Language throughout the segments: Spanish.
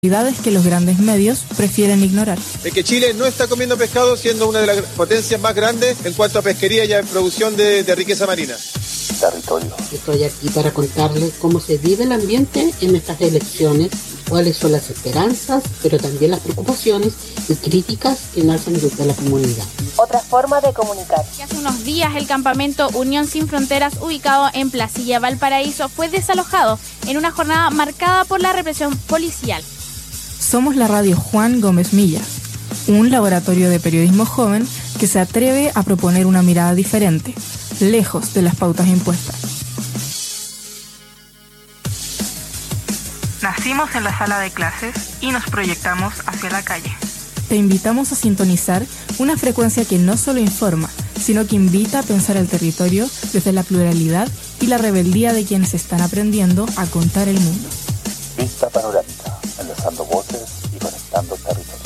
realidades que los grandes medios prefieren ignorar. Es que Chile no está comiendo pescado, siendo una de las potencias más grandes en cuanto a pesquería y a producción de riqueza marina. Territorio. Estoy aquí para contarles cómo se vive el ambiente en estas elecciones, cuáles son las esperanzas, pero también las preocupaciones y críticas que nacen desde la comunidad. Otra forma de comunicar. Hace unos días el campamento Unión Sin Fronteras, ubicado en Placilla, Valparaíso, fue desalojado en una jornada marcada por la represión policial. Somos la radio Juan Gómez Millas, un laboratorio de periodismo joven que se atreve a proponer una mirada diferente, lejos de las pautas impuestas. Nacimos en la sala de clases y nos proyectamos hacia la calle. Te invitamos a sintonizar una frecuencia que no solo informa, sino que invita a pensar el territorio desde la pluralidad y la rebeldía de quienes están aprendiendo a contar el mundo. Vista panorámica, enlazando voces y conectando territorios.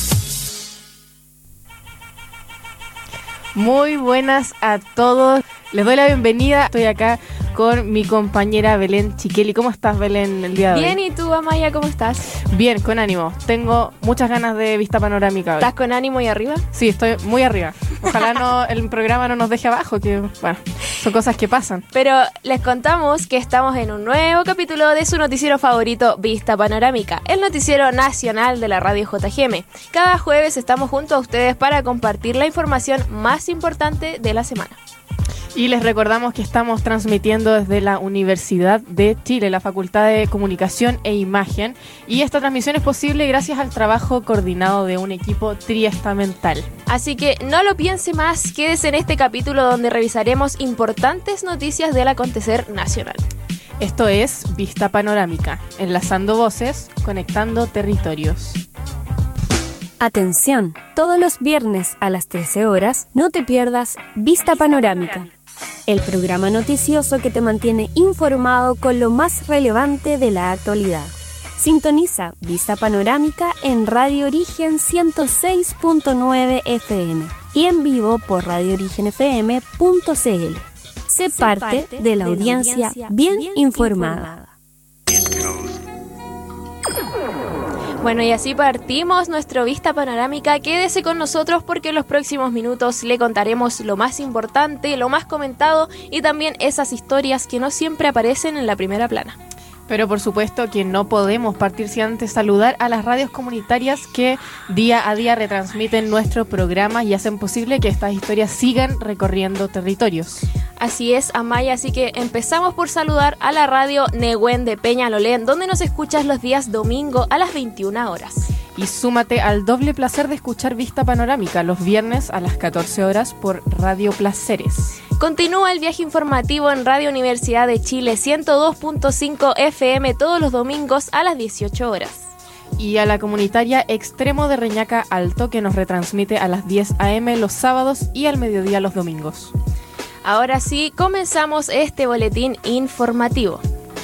Muy buenas a todos. Les doy la bienvenida. Estoy acá con mi compañera Belén Chiqueli. ¿Cómo estás, Belén, el día de hoy? Bien, ¿y tú, Amaya, cómo estás? Bien, con ánimo. Tengo muchas ganas de vista panorámica hoy. ¿Estás con ánimo y arriba? Sí, estoy muy arriba. Ojalá el programa no nos deje abajo, que bueno, son cosas que pasan. Pero les contamos que estamos en un nuevo capítulo de su noticiero favorito, Vista Panorámica, el noticiero nacional de la radio JGM. Cada jueves estamos junto a ustedes para compartir la información más importante de la semana. Y les recordamos que estamos transmitiendo desde la Universidad de Chile, la Facultad de Comunicación e Imagen. Y esta transmisión es posible gracias al trabajo coordinado de un equipo triestamental. Así que no lo piense más, quédese en este capítulo donde revisaremos importantes noticias del acontecer nacional. Esto es Vista Panorámica, enlazando voces, conectando territorios. Atención, todos los viernes a las 13 horas no te pierdas Vista Panorámica, el programa noticioso que te mantiene informado con lo más relevante de la actualidad. Sintoniza Vista Panorámica en Radio Origen 106.9 FM y en vivo por radioorigenfm.cl. Sé parte de la audiencia bien informada. Bueno, y así partimos nuestro Vista Panorámica. Quédese con nosotros porque en los próximos minutos le contaremos lo más importante, lo más comentado y también esas historias que no siempre aparecen en la primera plana. Pero por supuesto que no podemos partir sin antes saludar a las radios comunitarias que día a día retransmiten nuestro programa y hacen posible que estas historias sigan recorriendo territorios. Así es, Amaya, así que empezamos por saludar a la radio Nehuen de Peñalolén, donde nos escuchas los días domingo a las 21 horas. Y súmate al doble placer de escuchar Vista Panorámica los viernes a las 14 horas por Radio Placeres. Continúa el viaje informativo en Radio Universidad de Chile 102.5 FM todos los domingos a las 18 horas. Y a la comunitaria Extremo de Reñaca Alto, que nos retransmite a las 10 a.m. los sábados y al mediodía los domingos. Ahora sí, comenzamos este boletín informativo.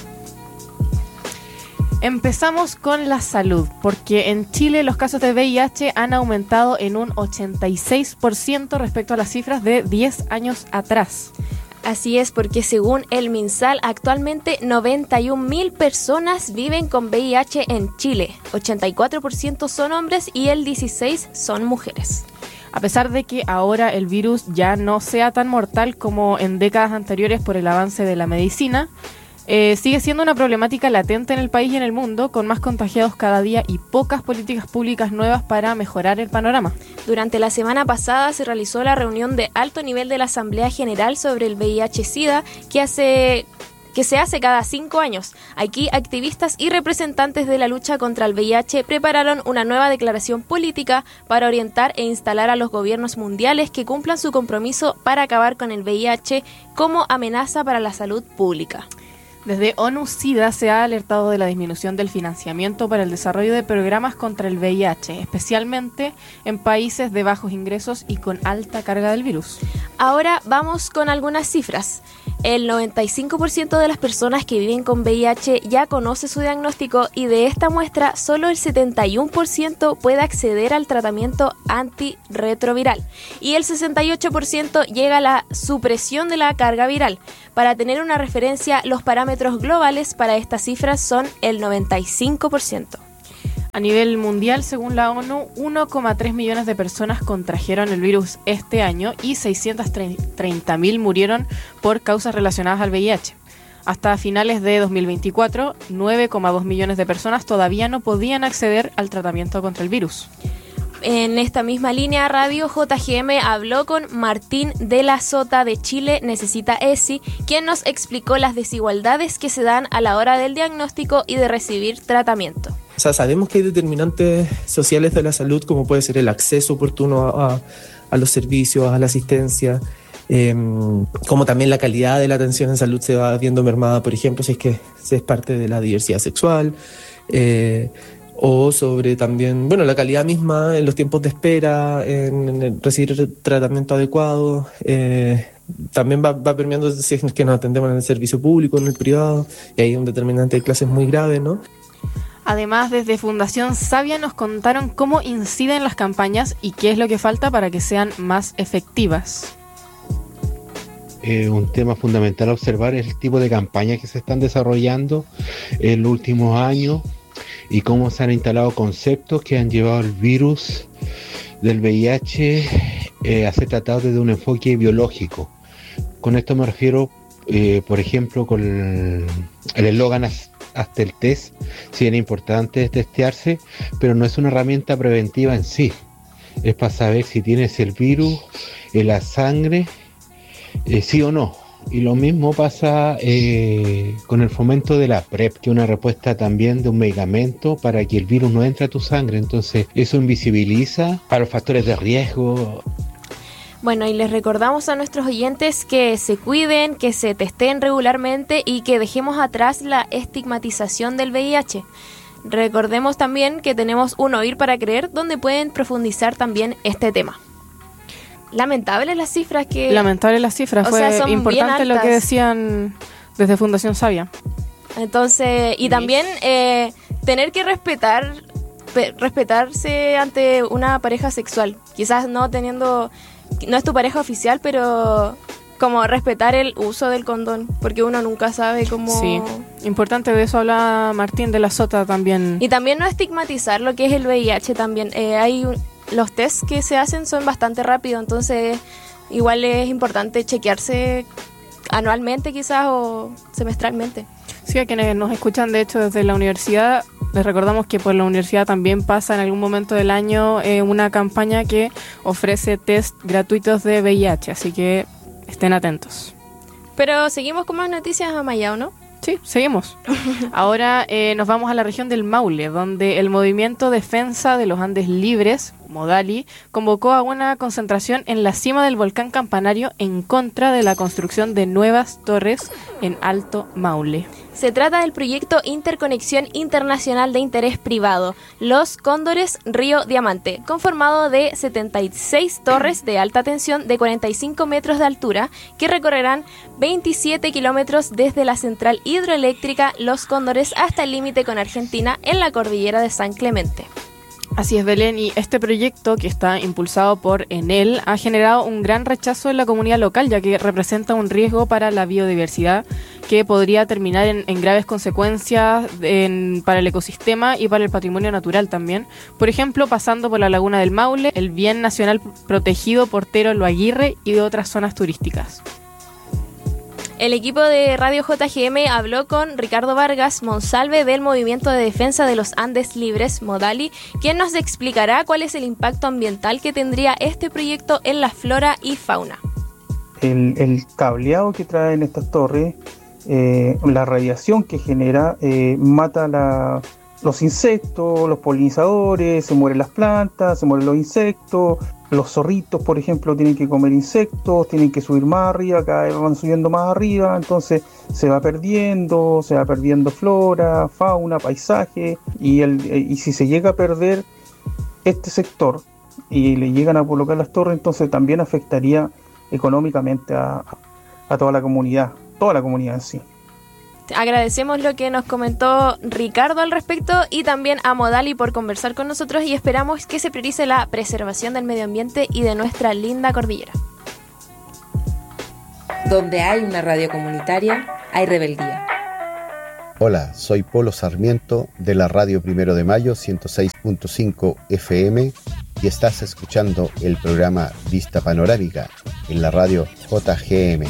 Empezamos con la salud, porque en Chile los casos de VIH han aumentado en un 86% respecto a las cifras de 10 años atrás. Así es, porque según el MinSal, actualmente 91.000 personas viven con VIH en Chile. 84% son hombres y el 16% son mujeres. A pesar de que ahora el virus ya no sea tan mortal como en décadas anteriores por el avance de la medicina, sigue siendo una problemática latente en el país y en el mundo, con más contagiados cada día y pocas políticas públicas nuevas para mejorar el panorama. Durante la semana pasada se realizó la reunión de alto nivel de la Asamblea General sobre el VIH-Sida que se hace cada 5 años. Aquí, activistas y representantes de la lucha contra el VIH prepararon una nueva declaración política para orientar e instalar a los gobiernos mundiales que cumplan su compromiso para acabar con el VIH como amenaza para la salud pública. Desde ONU-SIDA se ha alertado de la disminución del financiamiento para el desarrollo de programas contra el VIH, especialmente en países de bajos ingresos y con alta carga del virus. Ahora vamos con algunas cifras. El 95% de las personas que viven con VIH ya conoce su diagnóstico y de esta muestra solo el 71% puede acceder al tratamiento antirretroviral y el 68% llega a la supresión de la carga viral. Para tener una referencia, los parámetros globales para estas cifras son el 95%. A nivel mundial, según la ONU, 1,3 millones de personas contrajeron el virus este año y 630.000 murieron por causas relacionadas al VIH. Hasta finales de 2024, 9,2 millones de personas todavía no podían acceder al tratamiento contra el virus. En esta misma línea, Radio JGM habló con Martín de la Sota de Chile Necesita ESI, quien nos explicó las desigualdades que se dan a la hora del diagnóstico y de recibir tratamiento. O sea, sabemos que hay determinantes sociales de la salud, como puede ser el acceso oportuno a los servicios, a la asistencia, como también la calidad de la atención en salud se va viendo mermada, por ejemplo, si es parte de la diversidad sexual, o sobre también, la calidad misma en los tiempos de espera, en recibir tratamiento adecuado. También va permeando si es que nos atendemos en el servicio público, en el privado, y hay un determinante de clases muy grave, ¿no? Además, desde Fundación Sabia nos contaron cómo inciden las campañas y qué es lo que falta para que sean más efectivas. Un tema fundamental a observar es el tipo de campañas que se están desarrollando en los últimos años y cómo se han instalado conceptos que han llevado el virus del VIH a ser tratado desde un enfoque biológico. Con esto me refiero, por ejemplo, con el eslogan hasta el test. Si bien es importante testearse, pero no es una herramienta preventiva en sí. Es para saber si tienes el virus en la sangre, sí o no. Y lo mismo pasa con el fomento de la PrEP, que es una respuesta también de un medicamento para que el virus no entre a tu sangre. Entonces eso invisibiliza a los factores de riesgo. Bueno, y les recordamos a nuestros oyentes que se cuiden, que se testeen regularmente y que dejemos atrás la estigmatización del VIH. Recordemos también que tenemos un Oír para Creer, donde pueden profundizar también este tema. Lamentables las cifras que... Lamentables las cifras, fue importante lo que decían desde Fundación Sabia. Entonces, y también tener que respetarse ante una pareja sexual. Quizás no es tu pareja oficial, pero como respetar el uso del condón, porque uno nunca sabe cómo... Sí, importante, de eso habla Martín de la Sota también. Y también no estigmatizar lo que es el VIH también. Los tests que se hacen son bastante rápidos, entonces igual es importante chequearse anualmente quizás o semestralmente. Sí, a quienes nos escuchan de hecho desde la universidad, les recordamos que por la universidad también pasa en algún momento del año una campaña que ofrece test gratuitos de VIH, así que estén atentos. Pero seguimos con más noticias a Mayao, ¿no? Sí, seguimos. Ahora nos vamos a la región del Maule, donde el Movimiento Defensa de los Andes Libres, Modali, convocó a una concentración en la cima del volcán Campanario en contra de la construcción de nuevas torres en Alto Maule. Se trata del proyecto Interconexión Internacional de Interés Privado, Los Cóndores Río Diamante, conformado de 76 torres de alta tensión de 45 metros de altura que recorrerán 27 kilómetros desde la central hidroeléctrica Los Cóndores hasta el límite con Argentina en la cordillera de San Clemente. Así es, Belén, y este proyecto, que está impulsado por Enel, ha generado un gran rechazo en la comunidad local, ya que representa un riesgo para la biodiversidad que podría terminar en graves consecuencias para el ecosistema y para el patrimonio natural también. Por ejemplo, pasando por la Laguna del Maule, el bien nacional protegido Portero Lo Aguirre y de otras zonas turísticas. El equipo de Radio JGM habló con Ricardo Vargas Monsalve del Movimiento de Defensa de los Andes Libres, Modali, quien nos explicará cuál es el impacto ambiental que tendría este proyecto en la flora y fauna. El cableado que traen estas torres, la radiación que genera, mata los insectos, los polinizadores, se mueren las plantas, se mueren los insectos. Los zorritos, por ejemplo, tienen que comer insectos, tienen que subir más arriba, cada vez van subiendo más arriba, entonces se va perdiendo flora, fauna, paisaje, y si se llega a perder este sector y le llegan a colocar las torres, entonces también afectaría económicamente a toda la comunidad en sí. Agradecemos lo que nos comentó Ricardo al respecto y también a Modali por conversar con nosotros y esperamos que se priorice la preservación del medio ambiente y de nuestra linda cordillera. Donde hay una radio comunitaria, hay rebeldía. Hola, soy Polo Sarmiento de la Radio Primero de Mayo 106.5 FM y estás escuchando el programa Vista Panorámica en la radio JGM.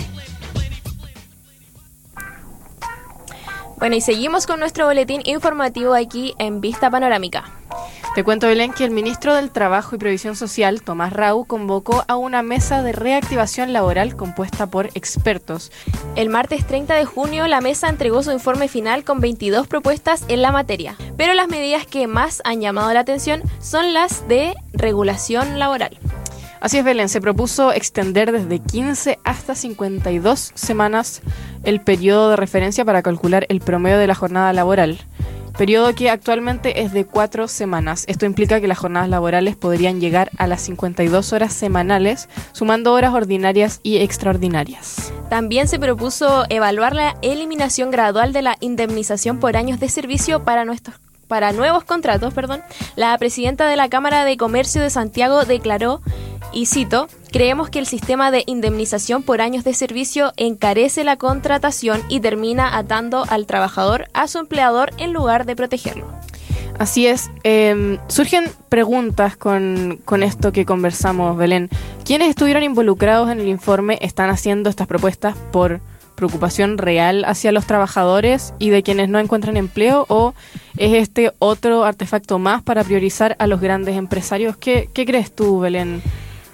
Bueno, y seguimos con nuestro boletín informativo aquí en Vista Panorámica. Te cuento, Belén, que el ministro del Trabajo y Previsión Social, Tomás Rau, convocó a una mesa de reactivación laboral compuesta por expertos. El martes 30 de junio, la mesa entregó su informe final con 22 propuestas en la materia. Pero las medidas que más han llamado la atención son las de regulación laboral. Así es, Belén, se propuso extender desde 15 hasta 52 semanas el periodo de referencia para calcular el promedio de la jornada laboral. Periodo que actualmente es de 4 semanas. Esto implica que las jornadas laborales podrían llegar a las 52 horas semanales, sumando horas ordinarias y extraordinarias. También se propuso evaluar la eliminación gradual de la indemnización por años de servicio para nuevos contratos. La presidenta de la Cámara de Comercio de Santiago declaró, y cito, creemos que el sistema de indemnización por años de servicio encarece la contratación y termina atando al trabajador a su empleador en lugar de protegerlo. Así es. Surgen preguntas con esto que conversamos, Belén. ¿Quiénes estuvieron involucrados en el informe están haciendo estas propuestas por preocupación real hacia los trabajadores y de quienes no encuentran empleo, o es este otro artefacto más para priorizar a los grandes empresarios? ¿Qué crees tú, Belén?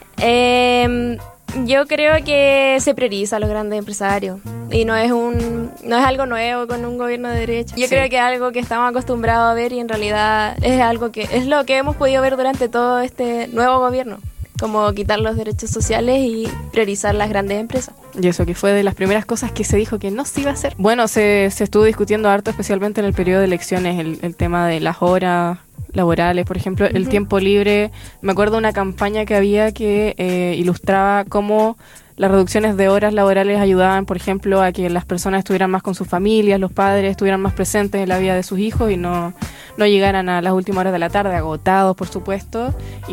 Yo creo que se prioriza a los grandes empresarios y no es algo nuevo con un gobierno de derecha. Yo creo que es algo que estamos acostumbrados a ver y en realidad es algo que es lo que hemos podido ver durante todo este nuevo gobierno, como quitar los derechos sociales y priorizar las grandes empresas. Y eso que fue de las primeras cosas que se dijo que no se iba a hacer. Bueno, se estuvo discutiendo harto, especialmente en el periodo de elecciones, el tema de las horas laborales, por ejemplo, el tiempo libre. Me acuerdo de una campaña que había que ilustraba cómo las reducciones de horas laborales ayudaban, por ejemplo, a que las personas estuvieran más con sus familias, los padres estuvieran más presentes en la vida de sus hijos y no llegaran a las últimas horas de la tarde, agotados, por supuesto.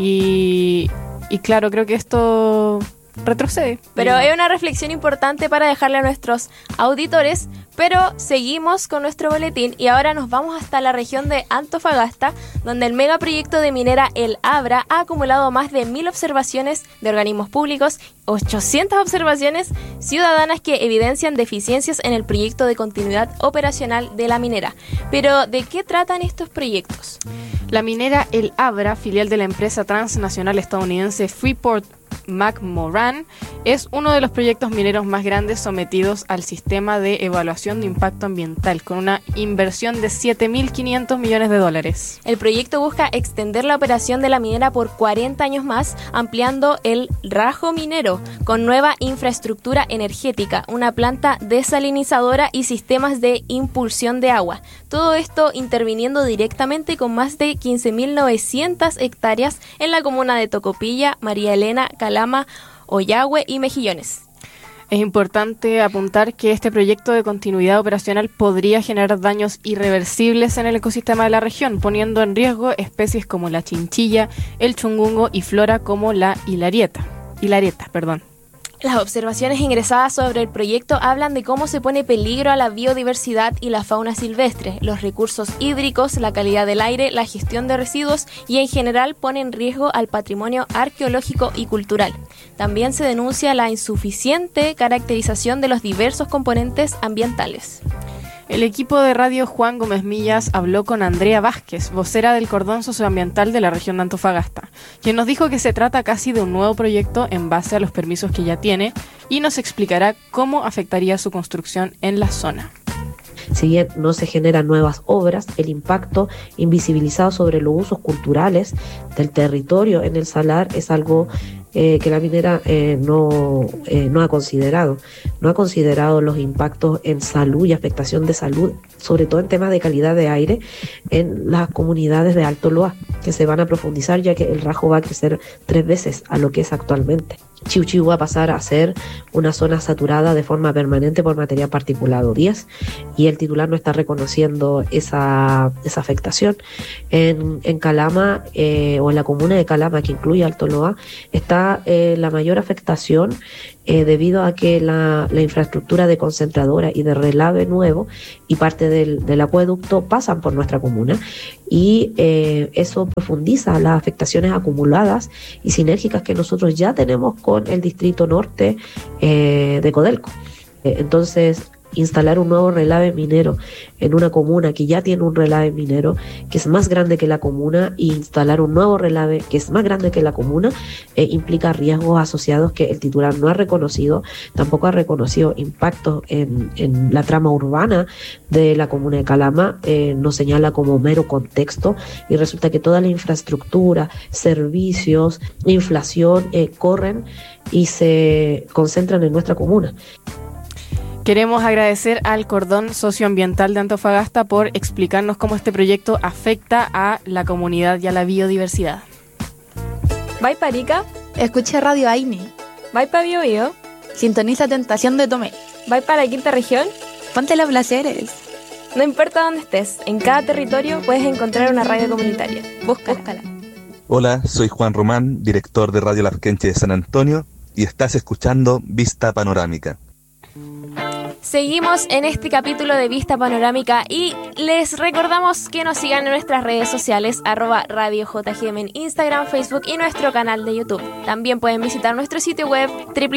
Y claro, creo que esto retrocede. Pero es una reflexión importante para dejarle a nuestros auditores, pero seguimos con nuestro boletín y ahora nos vamos hasta la región de Antofagasta, donde el megaproyecto de minera El Abra ha acumulado más de 1.000 observaciones de organismos públicos, 800 observaciones ciudadanas que evidencian deficiencias en el proyecto de continuidad operacional de la minera. Pero, ¿de qué tratan estos proyectos? La minera El Abra, filial de la empresa transnacional estadounidense Freeport-McMoRan, es uno de los proyectos mineros más grandes sometidos al sistema de evaluación de impacto ambiental, con una inversión de $7.500 millones. El proyecto busca extender la operación de la minera por 40 años más, ampliando el rajo minero, con nueva infraestructura energética, una planta desalinizadora y sistemas de impulsión de agua. Todo esto interviniendo directamente con más de 15.900 hectáreas en la comuna de Tocopilla, María Elena, Calama, Ollagüe y Mejillones. Es importante apuntar que este proyecto de continuidad operacional podría generar daños irreversibles en el ecosistema de la región, poniendo en riesgo especies como la chinchilla, el chungungo y flora como la hilareta. Las observaciones ingresadas sobre el proyecto hablan de cómo se pone peligro a la biodiversidad y la fauna silvestre, los recursos hídricos, la calidad del aire, la gestión de residuos y en general pone en riesgo al patrimonio arqueológico y cultural. También se denuncia la insuficiente caracterización de los diversos componentes ambientales. El equipo de Radio Juan Gómez Millas habló con Andrea Vázquez, vocera del Cordón Socioambiental de la región de Antofagasta, quien nos dijo que se trata casi de un nuevo proyecto en base a los permisos que ya tiene y nos explicará cómo afectaría su construcción en la zona. Si bien no se generan nuevas obras, el impacto invisibilizado sobre los usos culturales del territorio en el salar es algo que la minera no ha considerado. No ha considerado los impactos en salud y afectación de salud, sobre todo en temas de calidad de aire en las comunidades de Alto Loa, que se van a profundizar ya que el rajo va a crecer 3 veces a lo que es actualmente. Chiu Chiu va a pasar a ser una zona saturada de forma permanente por material particulado 10 y el titular no está reconociendo esa afectación. En Calama o en la comuna de Calama, que incluye Alto Loa, está la mayor afectación debido a que la infraestructura de concentradora y de relave nuevo y parte del acueducto pasan por nuestra comuna y eso profundiza las afectaciones acumuladas y sinérgicas que nosotros ya tenemos con el distrito norte de Codelco. Entonces, instalar un nuevo relave minero en una comuna que ya tiene un relave minero que es más grande que la comuna, e instalar un nuevo relave que es más grande que la comuna implica riesgos asociados que el titular no ha reconocido, tampoco ha reconocido impactos en la trama urbana de la comuna de Calama, nos señala como mero contexto y resulta que toda la infraestructura, servicios, inflación corren y se concentran en nuestra comuna. Queremos agradecer al Cordón Socioambiental de Antofagasta por explicarnos cómo este proyecto afecta a la comunidad y a la biodiversidad. ¿Vai pa Arica? Escuche Radio Aini. ¿Vai pa Biobío? Sintoniza Tentación de Tomé. ¿Vai para la quinta región? Ponte los placeres. No importa dónde estés, en cada territorio puedes encontrar una radio comunitaria. Búscala. Hola, soy Juan Román, director de Radio Lafkenche de San Antonio, y estás escuchando Vista Panorámica. Seguimos en este capítulo de Vista Panorámica y les recordamos que nos sigan en nuestras redes sociales @Radio JGM en Instagram, Facebook y nuestro canal de YouTube. También pueden visitar nuestro sitio web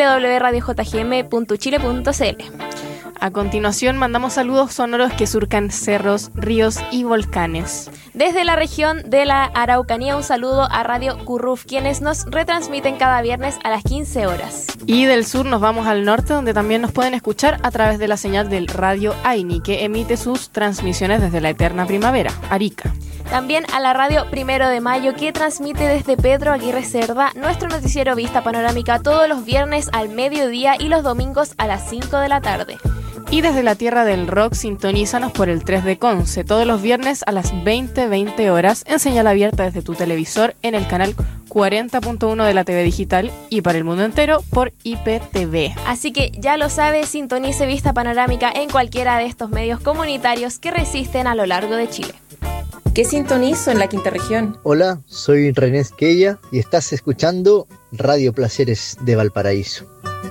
www.radiojgm.chile.cl. A continuación mandamos saludos sonoros que surcan cerros, ríos y volcanes. Desde la región de la Araucanía, un saludo a Radio Curruf, quienes nos retransmiten cada viernes a las 15 horas. Y del sur nos vamos al norte, donde también nos pueden escuchar a través de la señal del Radio Aini, que emite sus transmisiones desde la eterna primavera, Arica. También a la radio 1 de Mayo, que transmite desde Pedro Aguirre Cerda nuestro noticiero Vista Panorámica todos los viernes al mediodía y los domingos a las 5 de la tarde. Y desde la tierra del rock, sintonízanos por el 3 de Conce, todos los viernes a las 20 horas, en señal abierta desde tu televisor en el canal 40.1 de la TV digital y para el mundo entero por IPTV. Así que ya lo sabes, sintonice Vista Panorámica en cualquiera de estos medios comunitarios que resisten a lo largo de Chile. ¿Qué sintonizo en la quinta región? Hola, soy René Esquella y estás escuchando Radio Placeres de Valparaíso.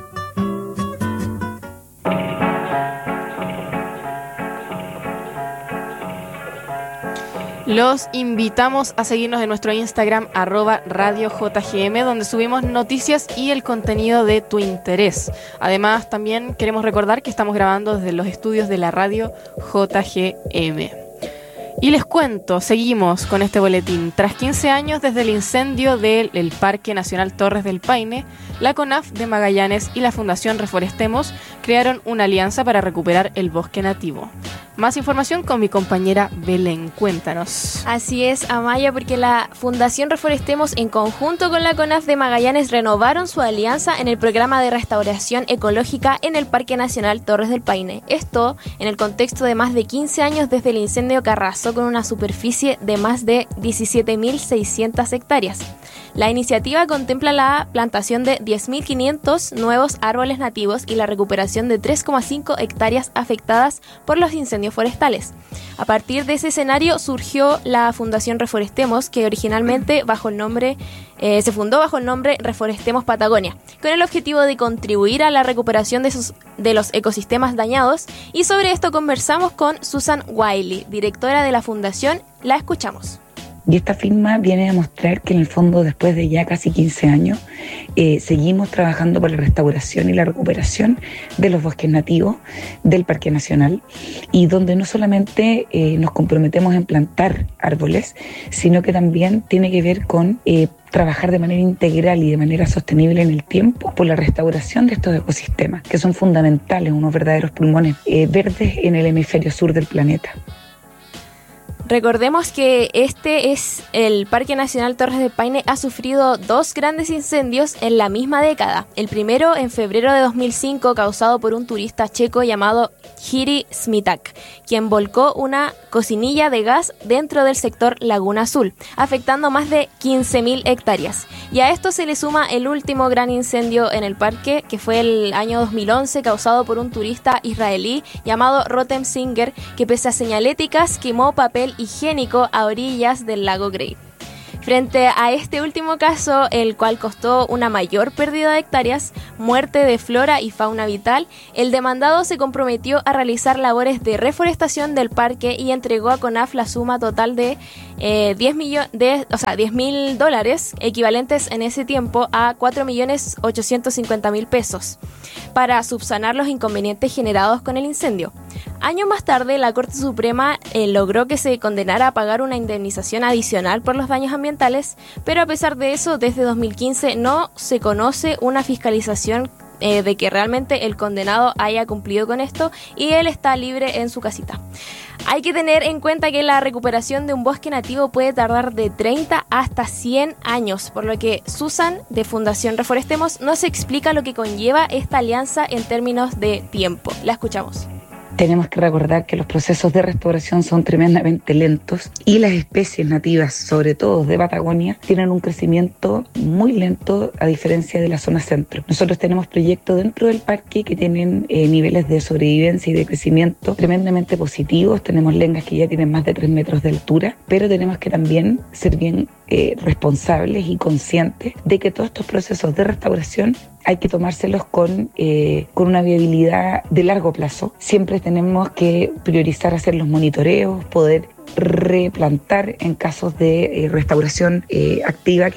Los invitamos a seguirnos en nuestro Instagram @RadioJGM, donde subimos noticias y el contenido de tu interés. Además, también queremos recordar que estamos grabando desde los estudios de la radio JGM. Y les cuento, seguimos con este boletín. Tras 15 años desde el incendio del Parque Nacional Torres del Paine, la CONAF de Magallanes y la Fundación Reforestemos crearon una alianza para recuperar el bosque nativo. Más información con mi compañera Belén, cuéntanos. Así es, Amaya, porque la Fundación Reforestemos en conjunto con la CONAF de Magallanes renovaron su alianza en el programa de restauración ecológica en el Parque Nacional Torres del Paine. Esto en el contexto de más de 15 años desde el incendio que arrasó con una superficie de más de 17.600 hectáreas. La iniciativa contempla la plantación de 10.500 nuevos árboles nativos y la recuperación de 3,5 hectáreas afectadas por los incendios forestales. A partir de ese escenario surgió la Fundación Reforestemos, que originalmente se fundó bajo el nombre Reforestemos Patagonia, con el objetivo de contribuir a la recuperación de los ecosistemas dañados. Y sobre esto conversamos con Susan Wiley, directora de la Fundación. La escuchamos. Y esta firma viene a mostrar que en el fondo, después de ya casi 15 años, seguimos trabajando por la restauración y la recuperación de los bosques nativos del Parque Nacional, y donde no solamente nos comprometemos en plantar árboles, sino que también tiene que ver con trabajar de manera integral y de manera sostenible en el tiempo por la restauración de estos ecosistemas, que son fundamentales, unos verdaderos pulmones verdes en el hemisferio sur del planeta. Recordemos que este es el Parque Nacional Torres del Paine, ha sufrido 2 grandes incendios en la misma década. El primero en febrero de 2005, causado por un turista checo llamado Jiří Smitak, quien volcó una cocinilla de gas dentro del sector Laguna Azul, afectando más de 15.000 hectáreas. Y a esto se le suma el último gran incendio en el parque, que fue el año 2011, causado por un turista israelí llamado Rotem Singer, que pese a señaléticas quemó papel higiénico a orillas del lago Grey. Frente a este último caso, el cual costó una mayor pérdida de hectáreas, muerte de flora y fauna vital, el demandado se comprometió a realizar labores de reforestación del parque y entregó a CONAF la suma total de $10.000, equivalentes en ese tiempo a 4.850.000 pesos, para subsanar los inconvenientes generados con el incendio. Años más tarde, la Corte Suprema logró que se condenara a pagar una indemnización adicional por los daños ambientales, pero a pesar de eso, desde 2015 no se conoce una fiscalización de que realmente el condenado haya cumplido con esto y él está libre en su casita. Hay que tener en cuenta que la recuperación de un bosque nativo puede tardar de 30 hasta 100 años, por lo que Susan, de Fundación Reforestemos, nos explica lo que conlleva esta alianza en términos de tiempo. La escuchamos. Tenemos que recordar que los procesos de restauración son tremendamente lentos y las especies nativas, sobre todo de Patagonia, tienen un crecimiento muy lento a diferencia de la zona centro. Nosotros tenemos proyectos dentro del parque que tienen niveles de sobrevivencia y de crecimiento tremendamente positivos. Tenemos lengas que ya tienen más de 3 metros de altura, pero tenemos que también ser bien responsables y conscientes de que todos estos procesos de restauración hay que tomárselos con una viabilidad de largo plazo. Siempre tenemos que priorizar hacer los monitoreos, poder replantar en casos de restauración activa.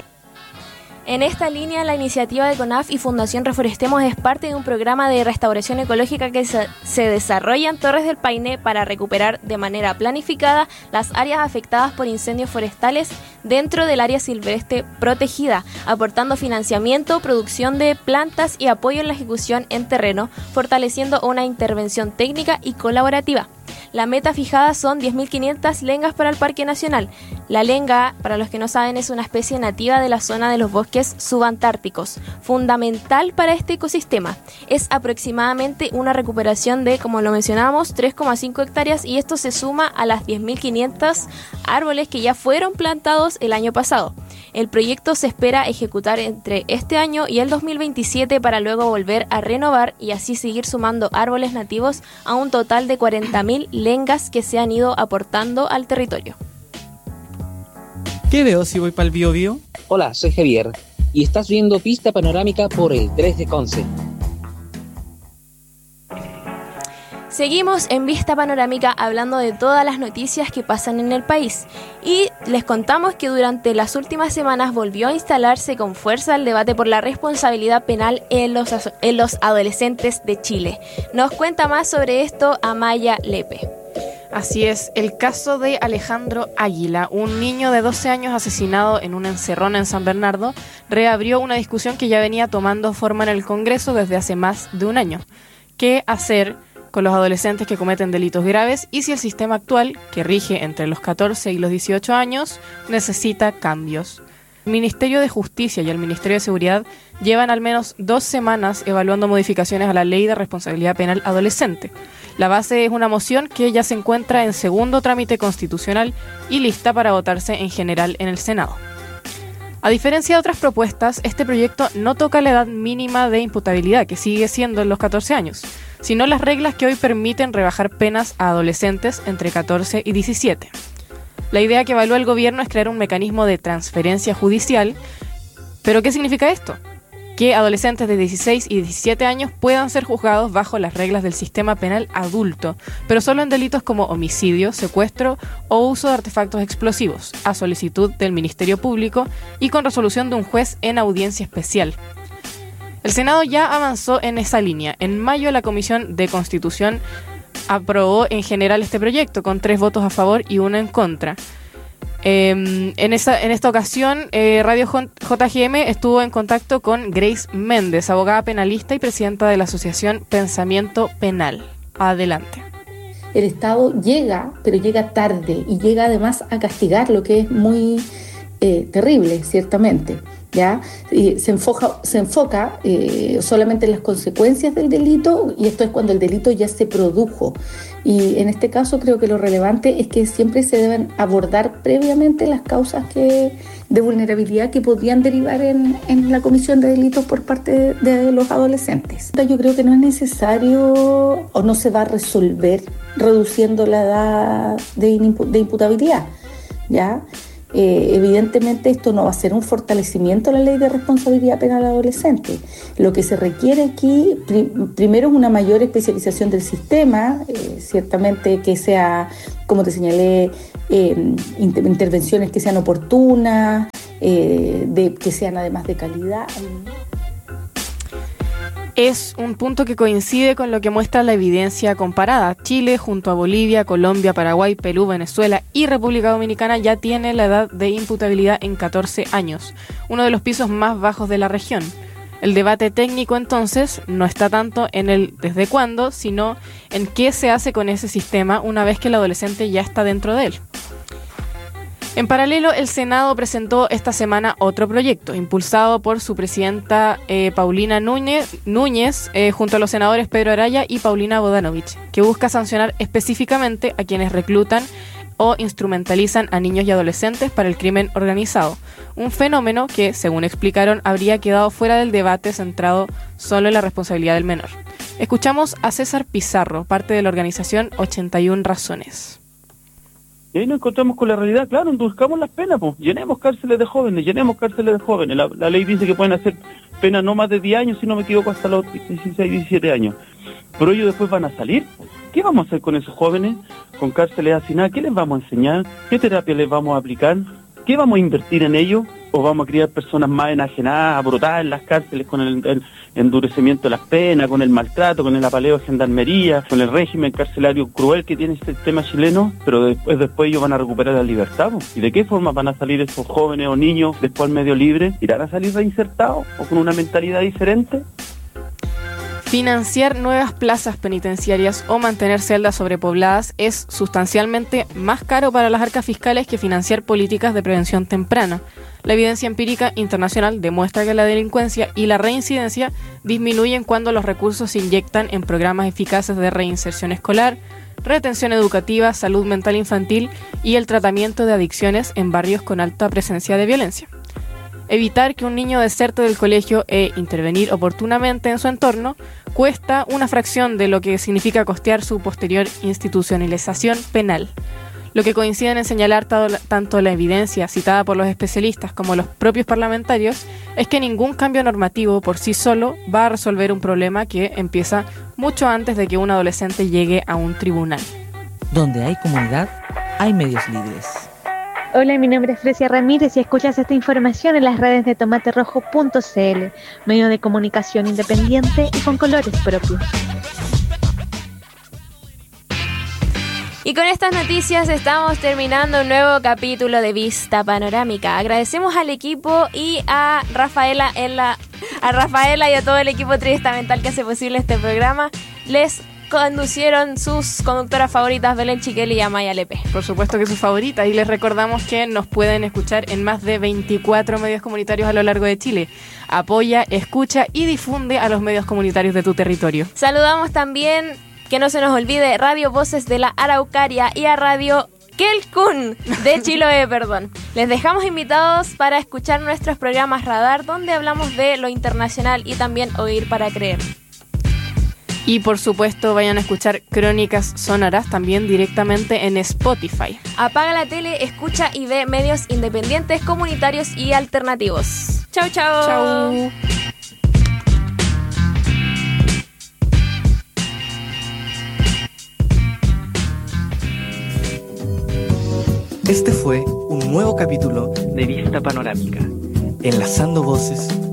En esta línea, la iniciativa de CONAF y Fundación Reforestemos es parte de un programa de restauración ecológica que se desarrolla en Torres del Paine para recuperar de manera planificada las áreas afectadas por incendios forestales dentro del área silvestre protegida, aportando financiamiento, producción de plantas y apoyo en la ejecución en terreno, fortaleciendo una intervención técnica y colaborativa. La meta fijada son 10.500 lengas para el Parque Nacional. La lenga, para los que no saben, es una especie nativa de la zona de los bosques subantárticos, fundamental para este ecosistema. Es aproximadamente una recuperación de, como lo mencionábamos, 3,5 hectáreas y esto se suma a las 10.500 árboles que ya fueron plantados el año pasado. El proyecto se espera ejecutar entre este año y el 2027 para luego volver a renovar y así seguir sumando árboles nativos a un total de 40.000 lengas que se han ido aportando al territorio. ¿Qué veo si voy para el Bío Bío? Hola, soy Javier y estás viendo Vista Panorámica por el 3 de Conce. Seguimos en Vista Panorámica hablando de todas las noticias que pasan en el país y les contamos que durante las últimas semanas volvió a instalarse con fuerza el debate por la responsabilidad penal en los adolescentes de Chile. Nos cuenta más sobre esto Amaya Lepe. Así es, el caso de Alejandro Águila, un niño de 12 años asesinado en una encerrona en San Bernardo, reabrió una discusión que ya venía tomando forma en el Congreso desde hace más de un año. ¿Qué hacer con los adolescentes que cometen delitos graves y si el sistema actual, que rige entre los 14 y los 18 años, necesita cambios? El Ministerio de Justicia y el Ministerio de Seguridad llevan al menos 2 semanas evaluando modificaciones a la Ley de Responsabilidad Penal Adolescente. La base es una moción que ya se encuentra en segundo trámite constitucional y lista para votarse en general en el Senado. A diferencia de otras propuestas, este proyecto no toca la edad mínima de imputabilidad, que sigue siendo en los 14 años, sino las reglas que hoy permiten rebajar penas a adolescentes entre 14 y 17. La idea que evalúa el gobierno es crear un mecanismo de transferencia judicial. ¿Pero qué significa esto? Que adolescentes de 16 y 17 años puedan ser juzgados bajo las reglas del sistema penal adulto, pero solo en delitos como homicidio, secuestro o uso de artefactos explosivos, a solicitud del Ministerio Público y con resolución de un juez en audiencia especial. El Senado ya avanzó en esa línea. En mayo la Comisión de Constitución aprobó en general este proyecto con 3 votos a favor y 1 en contra. En esta ocasión, Radio JGM estuvo en contacto con Grace Méndez, abogada penalista y presidenta de la Asociación Pensamiento Penal. Adelante. el Estado llega, pero llega tarde y llega además a castigar, lo que es muy terrible, ciertamente. ¿Ya? Y se enfoca solamente en las consecuencias del delito, y esto es cuando el delito ya se produjo. Y en este caso creo que lo relevante es que siempre se deben abordar previamente las causas de vulnerabilidad que podrían derivar en la comisión de delitos por parte de los adolescentes. Yo creo que no es necesario o no se va a resolver reduciendo la edad de imputabilidad, ¿ya? Evidentemente esto no va a ser un fortalecimiento de la ley de responsabilidad penal adolescente. Lo que se requiere aquí, primero, es una mayor especialización del sistema, ciertamente que sea, como te señalé, intervenciones que sean oportunas, que sean además de calidad. Es un punto que coincide con lo que muestra la evidencia comparada. Chile, junto a Bolivia, Colombia, Paraguay, Perú, Venezuela y República Dominicana, ya tiene la edad de imputabilidad en 14 años, uno de los pisos más bajos de la región. El debate técnico, entonces, no está tanto en el desde cuándo, sino en qué se hace con ese sistema una vez que el adolescente ya está dentro de él. En paralelo, el Senado presentó esta semana otro proyecto, impulsado por su presidenta Paulina Núñez, junto a los senadores Pedro Araya y Paulina Bodanovich, que busca sancionar específicamente a quienes reclutan o instrumentalizan a niños y adolescentes para el crimen organizado, un fenómeno que, según explicaron, habría quedado fuera del debate centrado solo en la responsabilidad del menor. Escuchamos a César Pizarro, parte de la organización 81 Razones. Y ahí nos encontramos con la realidad, claro, endurezcamos las penas, pues, llenemos cárceles de jóvenes. La ley dice que pueden hacer penas no más de 10 años, si no me equivoco, hasta los 16, 17 años. Pero ellos después van a salir. ¿Qué vamos a hacer con esos jóvenes? Con cárceles hacinadas, ¿qué les vamos a enseñar? ¿Qué terapia les vamos a aplicar? ¿Qué vamos a invertir en ellos? ¿O vamos a criar personas más enajenadas, brotadas en las cárceles con el endurecimiento de las penas, con el maltrato, con el apaleo de gendarmería, con el régimen carcelario cruel que tiene este sistema chileno? Pero después ellos van a recuperar la libertad, ¿no? ¿Y de qué forma van a salir esos jóvenes o niños después al medio libre? ¿Irán a salir reinsertados o con una mentalidad diferente? Financiar nuevas plazas penitenciarias o mantener celdas sobrepobladas es sustancialmente más caro para las arcas fiscales que financiar políticas de prevención temprana. La evidencia empírica internacional demuestra que la delincuencia y la reincidencia disminuyen cuando los recursos se inyectan en programas eficaces de reinserción escolar, retención educativa, salud mental infantil y el tratamiento de adicciones en barrios con alta presencia de violencia. Evitar que un niño deserte del colegio e intervenir oportunamente en su entorno cuesta una fracción de lo que significa costear su posterior institucionalización penal. Lo que coinciden en señalar tanto la evidencia citada por los especialistas como los propios parlamentarios es que ningún cambio normativo por sí solo va a resolver un problema que empieza mucho antes de que un adolescente llegue a un tribunal. Donde hay comunidad, hay medios libres. Hola, mi nombre es Frecia Ramírez y escuchas esta información en las redes de tomaterrojo.cl, medio de comunicación independiente y con colores propios. Y con estas noticias estamos terminando un nuevo capítulo de Vista Panorámica. Agradecemos al equipo y a Rafaela y a todo el equipo triestamental que hace posible este programa. Les conducieron sus conductoras favoritas, Belén Chiquel y Amaya Lepe. Por supuesto que sus favoritas, y les recordamos que nos pueden escuchar en más de 24 medios comunitarios a lo largo de Chile. Apoya, escucha y difunde a los medios comunitarios de tu territorio. Saludamos también, que no se nos olvide, Radio Voces de la Araucaria y a Radio Kelkun de Chiloé, perdón. Les dejamos invitados para escuchar nuestros programas Radar, donde hablamos de lo internacional y también Oír para Creer. Y por supuesto vayan a escuchar Crónicas Sonoras también directamente en Spotify. Apaga la tele, escucha y ve medios independientes, comunitarios y alternativos. Chau, chau. Chau. Este fue un nuevo capítulo de Vista Panorámica, enlazando voces